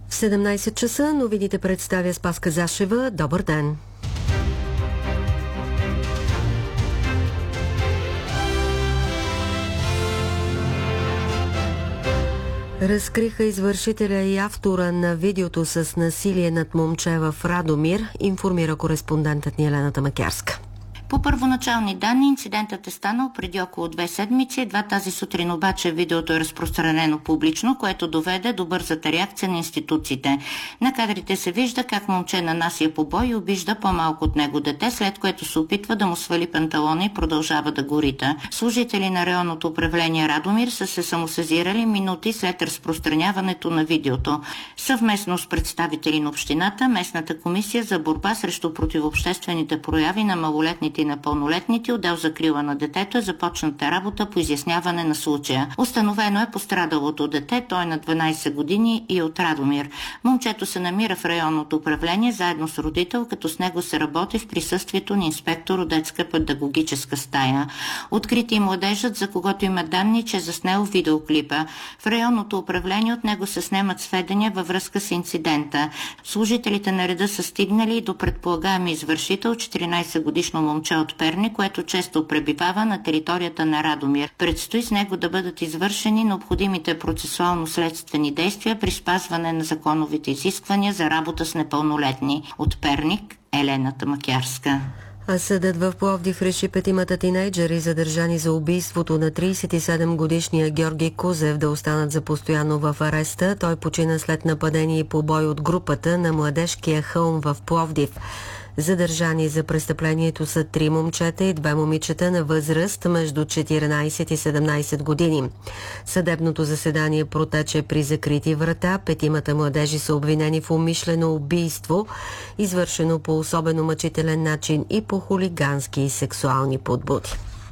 В 17 часа новините представя Спаска Зашева. Добър ден! Разкриха извършителя и автора на видеото с насилие над момче в Радомир, информира кореспондентът ни Елена Тамакярска. По първоначални данни, инцидентът е станал преди около 2 седмици. Едва тази сутрин обаче видеото е разпространено публично, което доведе до бързата реакция на институциите. На кадрите се вижда как момче нанася побой и обижда по-малко от него дете, след което се опитва да му свали панталона и продължава да го рита. Служители на районното управление Радомир са се самосезирали минути след разпространяването на видеото. Съвместно с представители на общината, местната комисия за борба срещу противообществените прояви на малолетните и на пълнолетните, отдел закрила на детето, е започната работа по изясняване на случая. Установено е пострадалото дете, той е на 12 години и от Радомир. Момчето се намира в районното управление заедно с родител, като с него се работи в присъствието на инспектор от детска педагогическа стая. Открити и младежът, за когото има данни, че е заснел видеоклипа. В районното управление от него се снемат сведения във връзка с инцидента. Служителите на реда са стигнали до предполагаеми извършител, 14-годишно момче от Перник, което често пребивава на територията на Радомир. Предстои с него да бъдат извършени необходимите процесуално-следствени действия при спазване на законовите изисквания за работа с непълнолетни. От Перник, Елена Тамакярска. А съдът в Пловдив реши 5 тинейджери, задържани за убийството на 37-годишния Георги Кузев, да останат за постоянно в ареста. Той почина след нападение и побой от групата на Младежкия хълм в Пловдив. Задържани за престъплението са 3 момчета и 2 момичета на възраст между 14 и 17 години. Съдебното заседание протече при закрити врата. 5 младежи са обвинени в умишлено убийство, извършено по особено мъчителен начин и по хулигански и сексуални подбуди.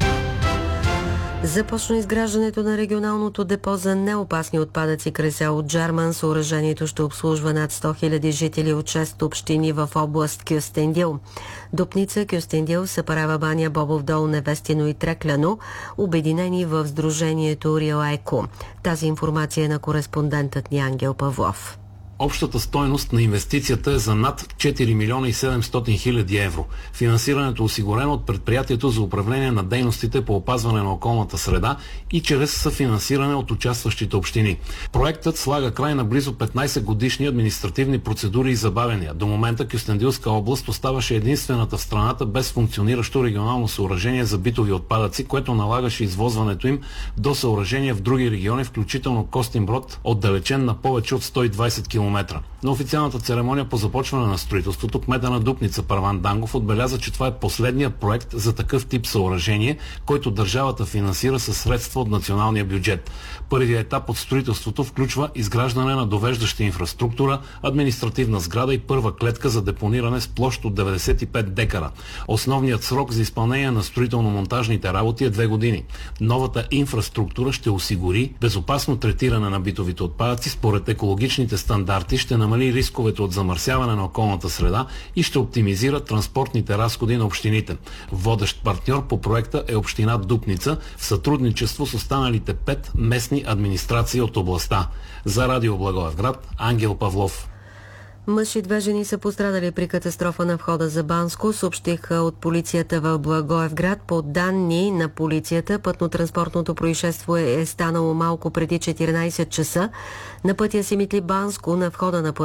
Започна изграждането на регионалното депо за неопасни отпадъци край село Джерман. Съоръжението ще обслужва над 100 000 жители от 6 общини в област Кюстендил. Дупница, Кюстендил, Сапарева баня, Бобов дол, Невестино и Трекляно, обединени в сдружението Рио Еко. Тази информация е на кореспондентът ни Ангел Павлов. Общата стойност на инвестицията е за над 4 милиона и 700 хиляди евро. Финансирането е осигурено от Предприятието за управление на дейностите по опазване на околната среда и чрез съфинансиране от участващите общини. Проектът слага край на близо 15 годишни административни процедури и забавения. До момента Кюстендилска област оставаше единствената в страната без функциониращо регионално съоръжение за битови отпадъци, което налагаше извозването им до съоръжения в други региони, включително Костинброд, отдалечен на повече от 120 км. На официалната церемония по започване на строителството кмета на Дупница Първан Дангов отбеляза, че това е последният проект за такъв тип съоръжение, който държавата финансира със средства от националния бюджет. Първият етап от строителството включва изграждане на довеждаща инфраструктура, административна сграда и първа клетка за депониране с площ от 95 декара. Основният срок за изпълнение на строително-монтажните работи е 2 години. Новата инфраструктура ще осигури безопасно третиране на битовите отпадъци според екологичните стандарти, ще намали рисковете от замърсяване на околната среда и ще оптимизира транспортните разходи на общините. Водещ партньор по проекта е община Дупница в сътрудничество с останалите 5 местни администрации от областта. За Радио Благоевград, Ангел Павлов. Мъж и 2 жени са пострадали при катастрофа на входа за Банско, съобщиха от полицията в Благоевград. По данни на полицията, пътно-транспортното происшествие е станало малко преди 14 часа на пътя Симитли-Банско на входа на